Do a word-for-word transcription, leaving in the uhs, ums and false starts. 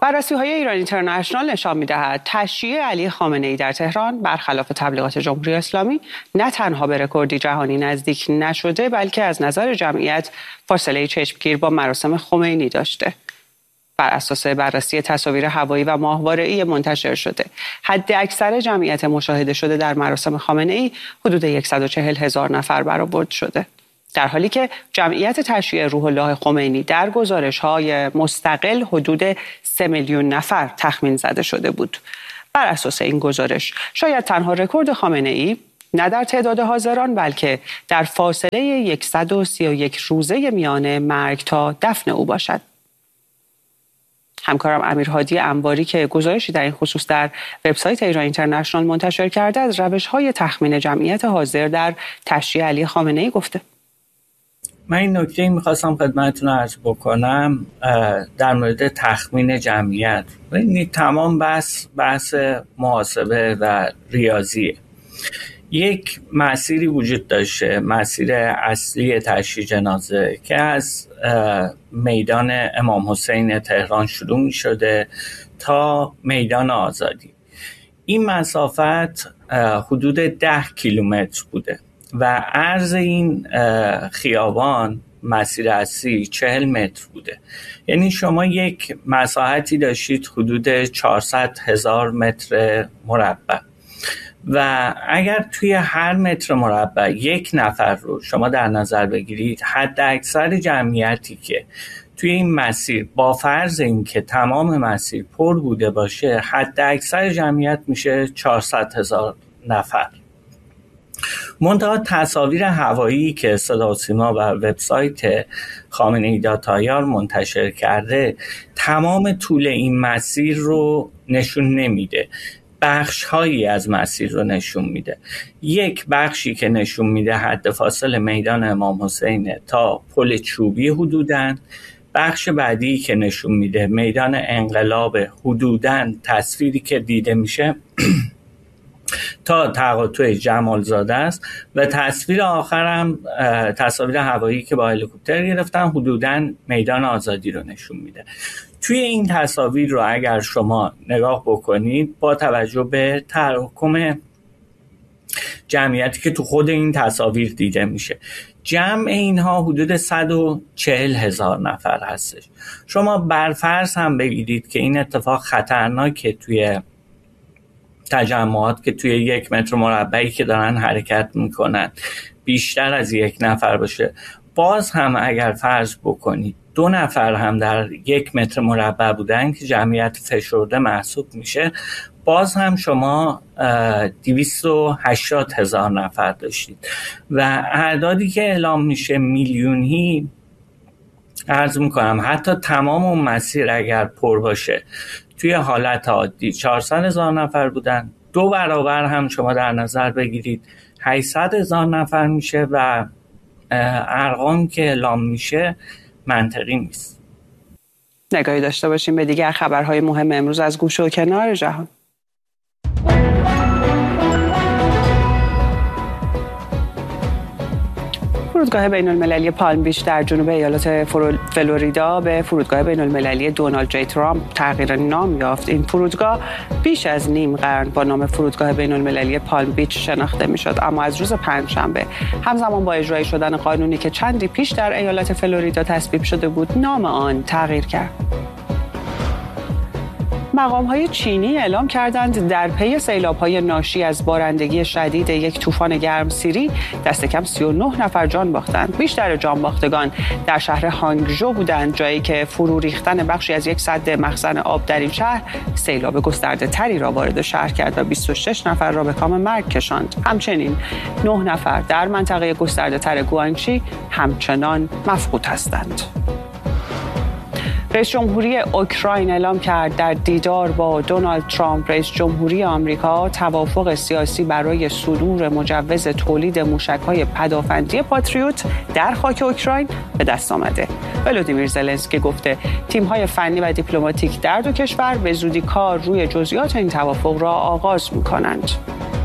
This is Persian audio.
بررسی‌های ایران اینترنشنال نشان می‌دهد تشییع علی خامنه‌ای در تهران برخلاف تبلیغات جمهوری اسلامی نه تنها به رکوردی جهانی نزدیک نشده، بلکه از نظر جمعیت فاصله چشمگیر با مراسم خمینی داشته. بر اساس بررسی تصاویر هوایی و ماهواره‌ای منتشر شده، حد اکثر جمعیت مشاهده شده در مراسم خامنه‌ای حدود صد و چهل هزار نفر برآورد شده، در حالی که جمعیت تشییع روح الله خمینی در گزارش‌های مستقل حدود سه میلیون نفر تخمین زده شده بود. بر اساس این گزارش شاید تنها رکورد خامنه‌ای نه در تعداد حاضران، بلکه در فاصله صد و سی و یک روزه میان مرگ تا دفن او باشد. همکارم امیرهادی انباری که گزارشی در این خصوص در وبسایت ایران اینترنشنال منتشر کرده، از روش‌های تخمین جمعیت حاضر در تشییع علی خامنه‌ای گفته. من این نکته میخواستم خدمتتون عرض بکنم در مورد تخمین جمعیت. این تمام بحث بحث محاسبه و ریاضیه. یک مسیری وجود داشته، مسیر اصلی تشییع جنازه که از میدان امام حسین تهران شروع می شده تا میدان آزادی. این مسافت حدود ده کیلومتر بوده و عرض این خیابان مسیر اصلی چهل متر بوده. یعنی شما یک مساحتی داشتید حدود چهارصد هزار متر مربع و اگر توی هر متر مربع یک نفر رو شما در نظر بگیرید، حد اکثر جمعیتی که توی این مسیر با فرض این که تمام مسیر پر بوده باشه، حد اکثر جمعیت میشه چهارصد هزار نفر. منتها تصاویر هوایی که صدا و سیما و وبسایت خامنه‌ای داتایار منتشر کرده تمام طول این مسیر رو نشون نمیده، بخش هایی از مسیر رو نشون میده. یک بخشی که نشون میده حد فاصل میدان امام حسین تا پل چوبی حدوداً، بخش بعدی که نشون میده میدان انقلاب حدوداً، تصویری که دیده میشه تا تقاطع جمالزاده است و تصویر آخرم تصاویر هوایی که با هلیکوپتر گرفتن حدوداً میدان آزادی رو نشون میده. توی این تصاویر رو اگر شما نگاه بکنید با توجه به تراکم جمعیتی که تو خود این تصاویر دیده میشه، جمع اینها حدود صد و چهل هزار نفر هستش. شما برفرض هم بگیرید که این اتفاق خطرناکه توی تجمعات که توی یک متر مربعی که دارن حرکت میکنن بیشتر از یک نفر باشه، باز هم اگر فرض بکنید دو نفر هم در یک متر مربع بودن که جمعیت فشرده محسوب میشه، باز هم شما دویست و هشتاد هزار نفر داشتید و اعدادی که اعلام میشه میلیونی. عرض میکنم حتی تمام اون مسیر اگر پر باشه توی حالت عادی چهارصد هزار نفر بودن، دو برابر هم شما در نظر بگیرید هشتصد هزار نفر میشه و ارقام که اعلام میشه منطقی نیست. نگاهی داشته باشیم به دیگر خبرهای مهم امروز از گوشه و کنار جهان. فرودگاه بین المللی پالم بیچ در جنوب ایالات فلوریدا به فرودگاه بین المللی دونالد جی ترامپ تغییر نام یافت. این فرودگاه بیش از نیم قرن با نام فرودگاه بین المللی پالم بیچ شناخته میشد، اما از روز پنجشنبه همزمان با اجرای شدن قانونی که چندی پیش در ایالت فلوریدا تصویب شده بود، نام آن تغییر کرد. مقام‌های چینی اعلام کردند در پی سیلاب‌های ناشی از بارندگی شدید یک طوفان گرمسیری دست کم سی و نه نفر جان باختند. بیشتر جان باختگان در شهر هانگژو بودند، جایی که فرو ریختن بخشی از یک سد مخزن آب در این شهر سیلاب گسترده تری را وارد شهر کرد و بیست و شش نفر را به کام مرگ کشاند. همچنین نه نفر در منطقه گسترده تر گوانگچی همچنان مفقود هستند. رئیس جمهوری اوکراین اعلام کرد در دیدار با دونالد ترامپ رئیس جمهوری آمریکا توافق سیاسی برای صدور مجوز تولید موشک‌های پدافندی پاتریوت در خاک اوکراین به دست آمده. ولودیمیر زلنسکی گفته تیم‌های فنی و دیپلماتیک در دو کشور به زودی کار روی جزئیات این توافق را آغاز می‌کنند.